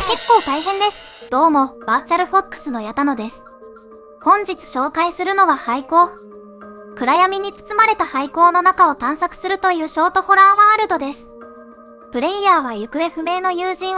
結構大変です。どうも、バーチャルフォックスの矢田野です。本日紹介するのは廃校。暗闇に包まれた廃校の中を探索するというショートホラーワールドです。プレイヤーは行方不明の友人を